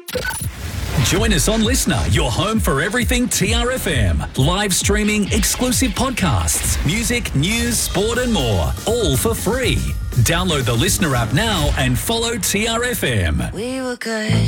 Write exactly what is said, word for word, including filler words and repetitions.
Join us on Listener, your home for everything T R F M. Live streaming, exclusive podcasts, music, news, sport and more. All for free. Download the Listener app now and follow T R F M. We were good.